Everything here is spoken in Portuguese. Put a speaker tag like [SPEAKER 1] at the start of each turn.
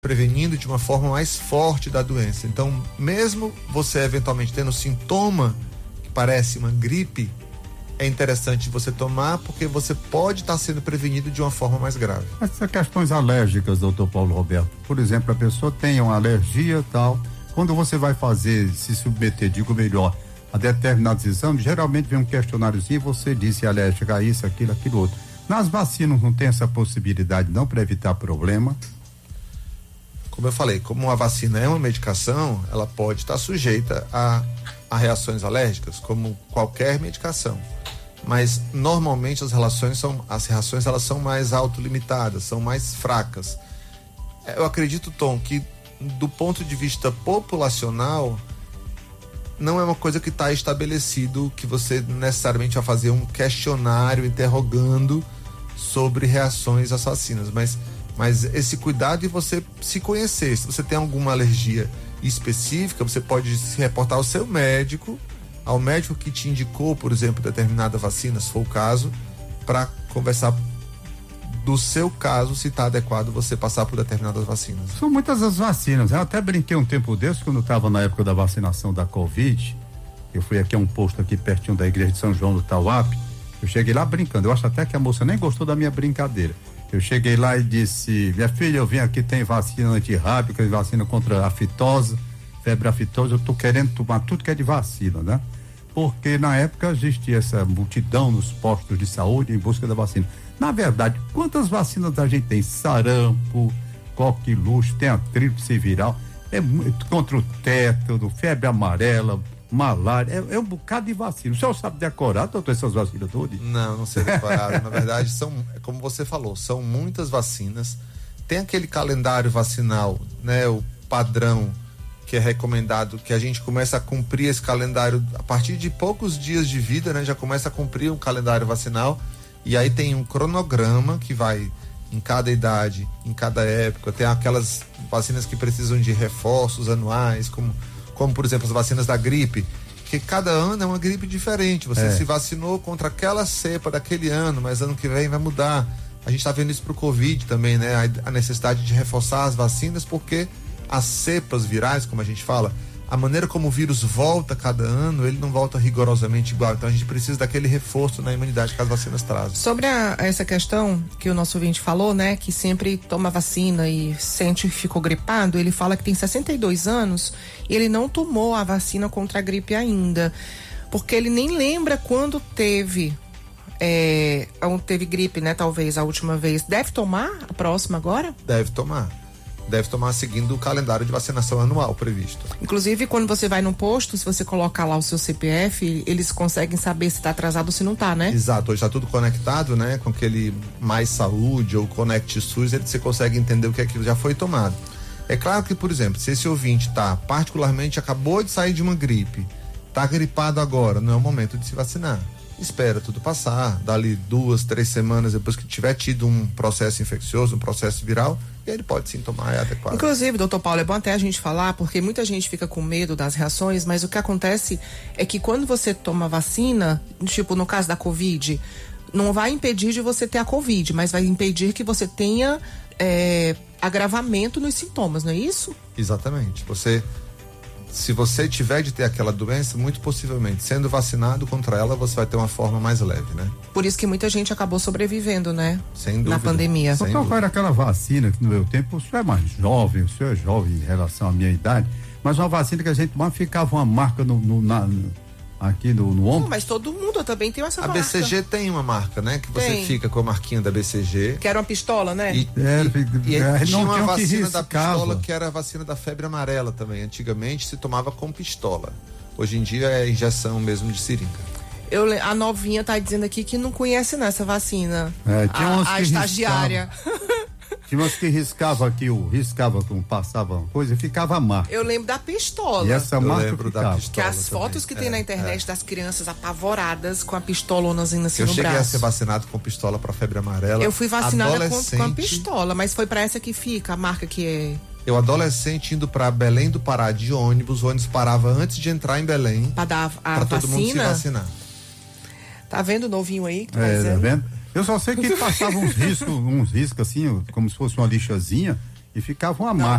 [SPEAKER 1] prevenindo de uma forma mais forte da doença. Então, mesmo você eventualmente tendo sintoma que parece uma gripe, é interessante você tomar, porque você pode estar sendo prevenido de uma forma mais grave.
[SPEAKER 2] Essas questões alérgicas, doutor Paulo Roberto, por exemplo, a pessoa tem uma alergia e tal, quando você vai se submeter, digo melhor, a determinados exames, geralmente vem um questionáriozinho e você diz se é alérgica a isso, aquilo, aquilo outro. Nas vacinas não tem essa possibilidade não, para evitar problema?
[SPEAKER 1] Como eu falei, como a vacina é uma medicação, ela pode estar sujeita a reações alérgicas, como qualquer medicação. Mas normalmente as reações elas são mais autolimitadas, são mais fracas. Eu acredito, Tom, que do ponto de vista populacional, não é uma coisa que está estabelecido que você necessariamente vai fazer um questionário interrogando sobre reações às vacinas, mas esse cuidado de você se conhecer. Se você tem alguma alergia específica, você pode se reportar ao seu médico, ao médico que te indicou, por exemplo, determinada vacina, se for o caso, para conversar do seu caso, se está adequado você passar por determinadas vacinas.
[SPEAKER 2] São muitas as vacinas. Eu até brinquei um tempo desse, quando estava na época da vacinação da Covid. Eu fui aqui a um posto aqui pertinho da igreja de São João do Tauap. Eu cheguei lá brincando. Eu acho até que a moça nem gostou da minha brincadeira. Eu cheguei lá e disse: minha filha, eu vim aqui, tem vacina antirrábica, vacina contra aftosa, febre aftosa. Eu tô querendo tomar tudo que é de vacina, né? Porque na época existia essa multidão nos postos de saúde em busca da vacina. Na verdade, quantas vacinas a gente tem? Sarampo, coqueluche, tem a tríplice viral, contra o tétano, febre amarela, malária, é um bocado de vacina. O senhor sabe decorar, doutor, essas vacinas todas?
[SPEAKER 1] Não sei decorar. Na verdade, como você falou, são muitas vacinas. Tem aquele calendário vacinal, né? O padrão que é recomendado, que a gente começa a cumprir esse calendário a partir de poucos dias de vida, né? Já começa a cumprir um calendário vacinal. E aí tem um cronograma que vai em cada idade, em cada época. Tem aquelas vacinas que precisam de reforços anuais, como por exemplo as vacinas da gripe, que cada ano é uma gripe diferente. Você se vacinou contra aquela cepa daquele ano, mas ano que vem vai mudar. A gente está vendo isso pro Covid também, né? A necessidade de reforçar as vacinas, porque as cepas virais, como a gente fala, a maneira como o vírus volta cada ano, ele não volta rigorosamente igual. Então a gente precisa daquele reforço na imunidade que as vacinas trazem.
[SPEAKER 3] Sobre essa questão que o nosso ouvinte falou, né, que sempre toma vacina e sente que ficou gripado, ele fala que tem 62 anos e ele não tomou a vacina contra a gripe ainda, porque ele nem lembra quando teve gripe, né, talvez a última vez. Deve tomar a próxima agora?
[SPEAKER 1] Deve tomar seguindo o calendário de vacinação anual previsto.
[SPEAKER 3] Inclusive, quando você vai no posto, se você colocar lá o seu CPF, eles conseguem saber se está atrasado ou se não está, né?
[SPEAKER 1] Exato, hoje está tudo conectado, né? Com aquele Mais Saúde ou Conect SUS, você consegue entender o que aquilo já foi tomado. É claro que, por exemplo, se esse ouvinte acabou de sair de uma gripe, está gripado agora, não é o momento de se vacinar. Espera tudo passar, dali 2-3 semanas depois que tiver tido um processo infeccioso, um processo viral, ele pode sim tomar, é adequado.
[SPEAKER 3] Inclusive, doutor Paulo, é bom até a gente falar, porque muita gente fica com medo das reações, mas o que acontece é que quando você toma vacina, tipo no caso da Covid, não vai impedir de você ter a Covid, mas vai impedir que você tenha agravamento nos sintomas, não é isso?
[SPEAKER 1] Exatamente. Se você tiver de ter aquela doença, muito possivelmente, sendo vacinado contra ela, você vai ter uma forma mais leve, né?
[SPEAKER 3] Por isso que muita gente acabou sobrevivendo, né?
[SPEAKER 1] Sem dúvida.
[SPEAKER 3] Na pandemia.
[SPEAKER 2] Então, qual era aquela vacina que no meu tempo, o senhor é mais jovem, o senhor é jovem em relação à minha idade, mas uma vacina que a gente tomava, ficava uma marca aqui no ombro.
[SPEAKER 3] Não, mas todo mundo, eu também tenho essa marca.
[SPEAKER 1] A BCG tem uma marca, né? Que você fica com a marquinha da BCG.
[SPEAKER 3] Que era uma pistola, né?
[SPEAKER 1] E tinha uma vacina da pistola que era a vacina da febre amarela também. Antigamente se tomava com pistola. Hoje em dia é injeção mesmo de seringa.
[SPEAKER 3] A novinha tá dizendo aqui que não conhece nessa vacina. A estagiária.
[SPEAKER 2] Tinha umas que riscava passava uma coisa e ficava a marca.
[SPEAKER 3] Eu lembro da pistola.
[SPEAKER 2] E essa marca
[SPEAKER 1] lembro da pistola.
[SPEAKER 3] Que as fotos que tem na internet das crianças apavoradas com a pistolonazinha assim no braço.
[SPEAKER 1] Eu cheguei a ser vacinado com pistola para febre amarela.
[SPEAKER 3] Eu fui vacinada com a pistola, mas foi para essa que fica, a marca que é.
[SPEAKER 1] Eu, adolescente, indo para Belém do Pará de ônibus, o ônibus parava antes de entrar em Belém.
[SPEAKER 3] Para dar a
[SPEAKER 1] pra
[SPEAKER 3] vacina.
[SPEAKER 1] Todo mundo se vacinar.
[SPEAKER 3] Tá vendo o novinho aí?
[SPEAKER 2] Tá vendo? Eu só sei que passava uns riscos assim, como se fosse uma lixazinha, e ficava uma marca.